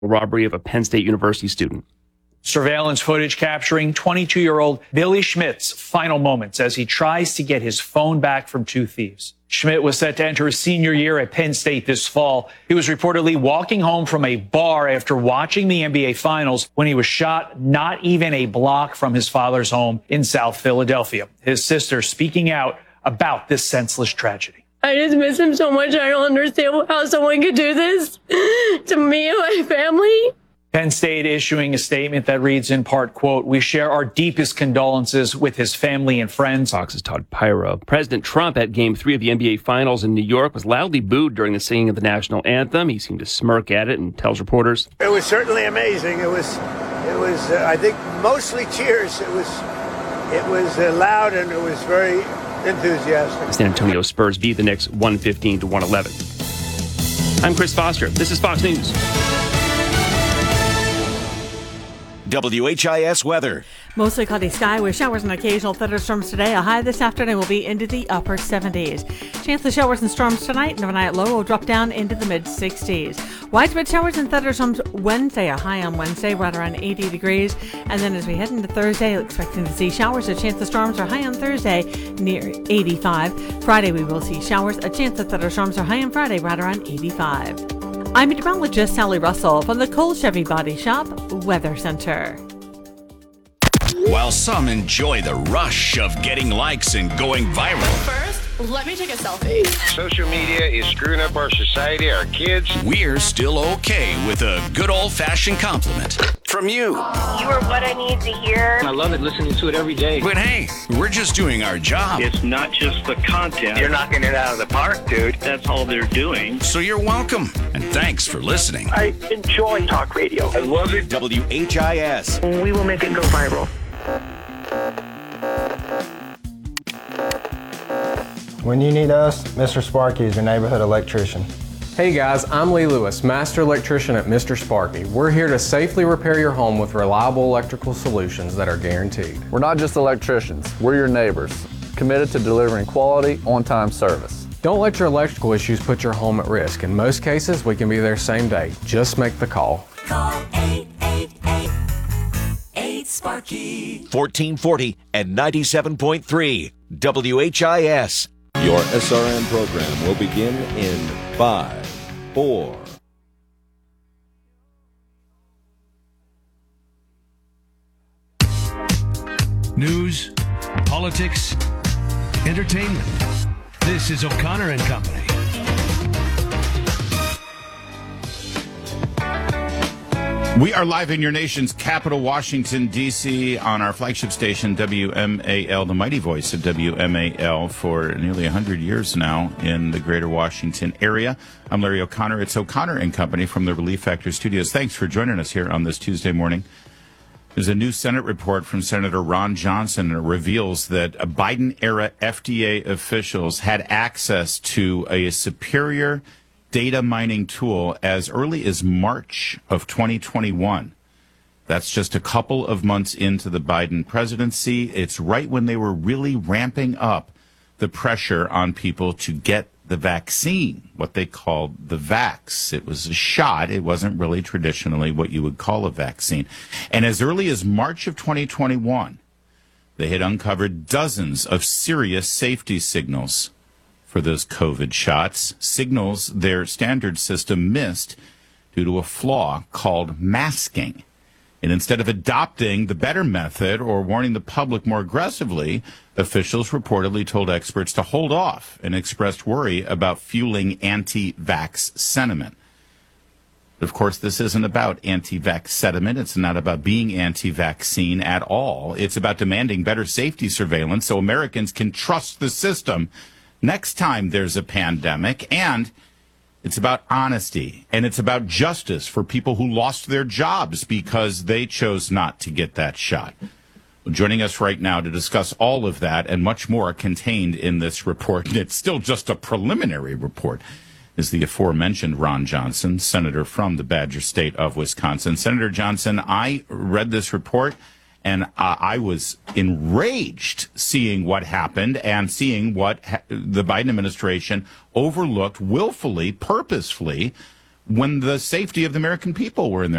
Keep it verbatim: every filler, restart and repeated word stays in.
robbery of a Penn State University student. Surveillance footage capturing twenty-two-year-old Billy Schmidt's final moments as he tries to get his phone back from two thieves. Schmidt was set to enter his senior year at Penn State this fall. He was reportedly walking home from a bar after watching the N B A Finals when he was shot not even a block from his father's home in South Philadelphia. His sister speaking out about this senseless tragedy. I just miss him so much. I don't understand how someone could do this to me and my family. Penn State issuing a statement that reads in part, quote, "We share our deepest condolences with his family and friends." Fox's Todd Pyro. President Trump at Game three of the N B A Finals in New York was loudly booed during the singing of the national anthem. He seemed to smirk at it and tells reporters, "It was certainly amazing. It was, it was. Uh, I think mostly cheers. It was, it was uh, loud and it was very enthusiastic." The San Antonio Spurs beat the Knicks one fifteen to one eleven. I'm Chris Foster. This is Fox News. W H I S weather. Mostly cloudy sky with showers and occasional thunderstorms today. A high this afternoon will be into the upper seventies. Chance of showers and storms tonight, and overnight low will drop down into the mid sixties. Widespread showers and thunderstorms Wednesday. A high on Wednesday right around eighty degrees. And then as we head into Thursday, expecting to see showers. A chance of storms are high on Thursday near eighty-five. Friday we will see showers. A chance of thunderstorms are high on Friday right around eighty-five. I'm meteorologist Sally Russell from the Cole Chevy Body Shop Weather Center. While some enjoy the rush of getting likes and going viral, first, let me take a selfie. Social media is screwing up our society, our kids. We're still okay with a good old-fashioned compliment from you. You are what I need to hear. I love it, listening to it every day. But hey, we're just doing our job. It's not just the content. You're knocking it out of the park, dude. That's all they're doing. So you're welcome, and thanks for listening. I enjoy talk radio. I love it. W H I S. We will make it go viral. When you need us, Mister Sparky is your neighborhood electrician. Hey guys, I'm Lee Lewis, Master Electrician at Mister Sparky. We're here to safely repair your home with reliable electrical solutions that are guaranteed. We're not just electricians, we're your neighbors, committed to delivering quality, on-time service. Don't let your electrical issues put your home at risk. In most cases, we can be there same day. Just make the call. Call eight eight eight, eight Sparky. fourteen forty and ninety-seven point three W H I S. Your S R N program will begin in five, four. News, politics, entertainment. This is O'Connor and Company. We are live in your nation's capital, Washington, D C, on our flagship station, W M A L, the mighty voice of W M A L, for nearly one hundred years now in the greater Washington area. I'm Larry O'Connor. It's O'Connor and Company from the Relief Factor Studios. Thanks for joining us here on this Tuesday morning. There's a new Senate report from Senator Ron Johnson that reveals that Biden-era F D A officials had access to a superior data mining tool as early as March of twenty twenty-one. That's just a couple of months into the Biden presidency. It's right when they were really ramping up the pressure on people to get the vaccine, what they called the vax. It was a shot. It wasn't really traditionally what you would call a vaccine. And as early as March of twenty twenty-one, they had uncovered dozens of serious safety signals for those COVID shots, signals their standard system missed due to a flaw called masking. And instead of adopting the better method or warning the public more aggressively, officials reportedly told experts to hold off and expressed worry about fueling anti-vax sentiment. Of course, this isn't about anti-vax sentiment. It's not about being anti-vaccine at all. It's about demanding better safety surveillance so Americans can trust the system next time there's a pandemic. And it's about honesty, and it's about justice for people who lost their jobs because they chose not to get that shot. Well, joining us right now to discuss all of that and much more contained in this report, and it's still just a preliminary report, is the aforementioned Ron Johnson, senator from the Badger State of Wisconsin. Senator Johnson, I read this report, and uh, I was enraged seeing what happened and seeing what ha- the Biden administration overlooked willfully, purposefully, when the safety of the American people were in their